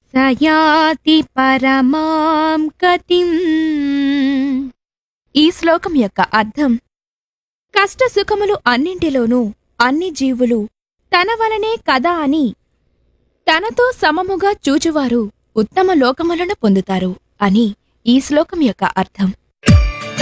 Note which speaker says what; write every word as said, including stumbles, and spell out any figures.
Speaker 1: సయాతి పరమాం గతిం. ఈ శ్లోకం యొక్క అర్థం: కష్ట సుఖములు అన్నింటిలోనూ అన్ని జీవులు తన వలనే కదా అని తనతో సమముగా చూచువారు ఉత్తమ లోకములను పొందుతారు అని ఈ శ్లోకం యొక్క అర్థం.